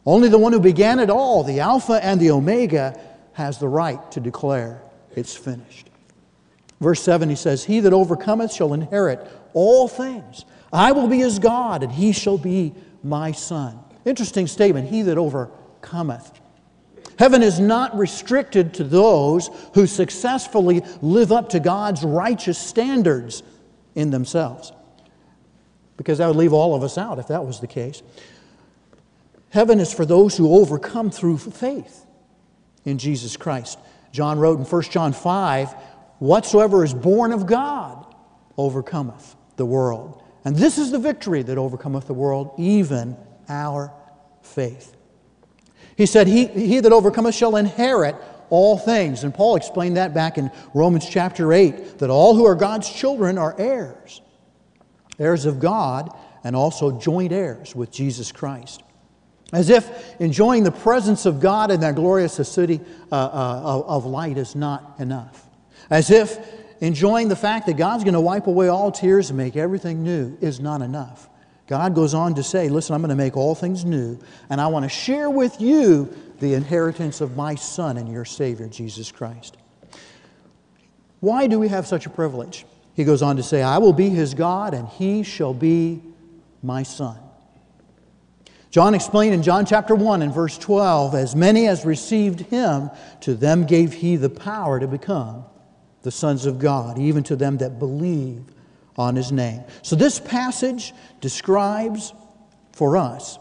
Only the one who began it all, the Alpha and the Omega, has the right to declare it's finished. Verse 7, he says, "He that overcometh shall inherit all things. I will be his God, and he shall be my son." Interesting statement, "he that overcometh." Heaven is not restricted to those who successfully live up to God's righteous standards in themselves, because that would leave all of us out if that was the case. Heaven is for those who overcome through faith in Jesus Christ. John wrote in 1 John 5, "Whatsoever is born of God overcometh the world. And this is the victory that overcometh the world, even our faith." He said, he that overcometh shall inherit all things. And Paul explained that back in Romans chapter 8, that all who are God's children are heirs. Heirs of God, and also joint heirs with Jesus Christ. As if enjoying the presence of God in that glorious city of light is not enough. As if enjoying the fact that God's going to wipe away all tears and make everything new is not enough. God goes on to say, listen, I'm going to make all things new, and I want to share with you the inheritance of my Son and your Savior, Jesus Christ. Why do we have such a privilege? He goes on to say, "I will be his God, and he shall be my son." John explained in John chapter 1 and verse 12, "As many as received him, to them gave he the power to become the sons of God, even to them that believe on his name." So this passage describes for us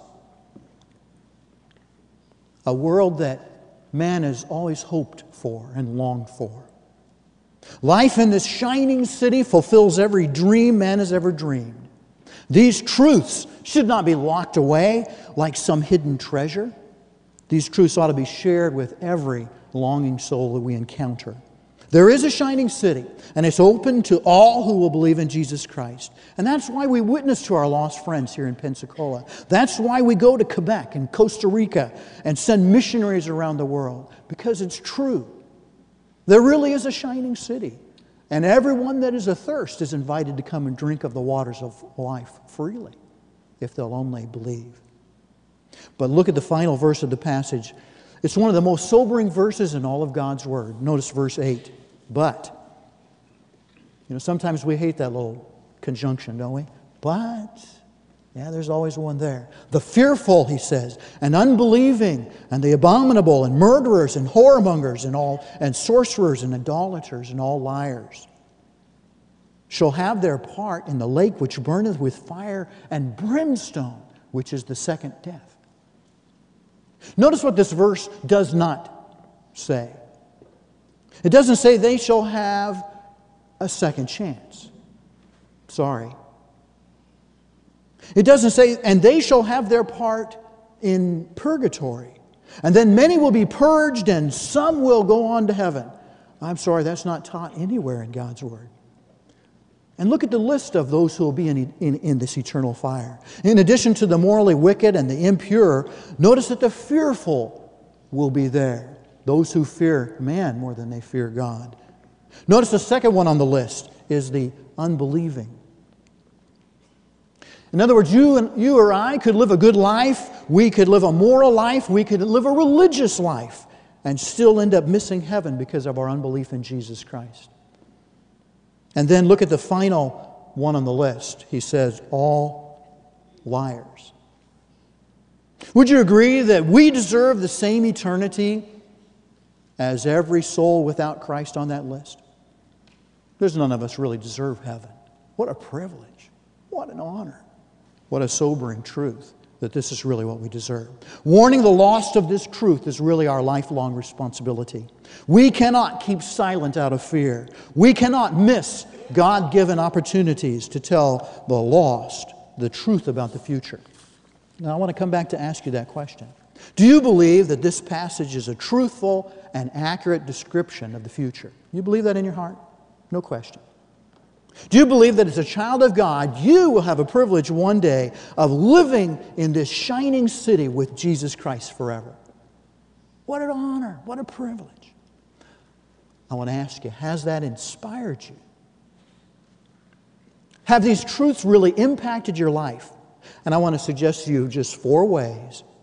a world that man has always hoped for and longed for. Life in this shining city fulfills every dream man has ever dreamed. These truths should not be locked away like some hidden treasure. These truths ought to be shared with every longing soul that we encounter. There is a shining city, and it's open to all who will believe in Jesus Christ. And that's why we witness to our lost friends here in Pensacola. That's why we go to Quebec and Costa Rica and send missionaries around the world, because it's true. There really is a shining city, and everyone that is athirst is invited to come and drink of the waters of life freely, if they'll only believe. But look at the final verse of the passage. It's one of the most sobering verses in all of God's Word. Notice verse 8. "But." Sometimes we hate that little conjunction, don't we? But. Yeah, there's always one there. "The fearful," he says, "and unbelieving, and the abominable, and murderers, and whoremongers, and sorcerers, and idolaters, and all liars, shall have their part in the lake which burneth with fire and brimstone, which is the second death." Notice what this verse does not say. It doesn't say they shall have a second chance. Sorry. It doesn't say, "and they shall have their part in purgatory, and then many will be purged and some will go on to heaven." I'm sorry, that's not taught anywhere in God's Word. And look at the list of those who will be in this eternal fire. In addition to the morally wicked and the impure, notice that the fearful will be there. Those who fear man more than they fear God. Notice the second one on the list is the unbelieving. In other words, you or I could live a good life, we could live a moral life, we could live a religious life, and still end up missing heaven because of our unbelief in Jesus Christ. And then look at the final one on the list. He says, all liars. Would you agree that we deserve the same eternity as every soul without Christ on that list? There's none of us really deserve heaven. What a privilege. What an honor. What a sobering truth that this is really what we deserve. Warning the lost of this truth is really our lifelong responsibility. We cannot keep silent out of fear. We cannot miss God-given opportunities to tell the lost the truth about the future. Now, I want to come back to ask you that question. Do you believe that this passage is a truthful and accurate description of the future? You believe that in your heart? No question. Do you believe that as a child of God, you will have a privilege one day of living in this shining city with Jesus Christ forever? What an honor. What a privilege. I want to ask you, has that inspired you? Have these truths really impacted your life? And I want to suggest to you just 4 ways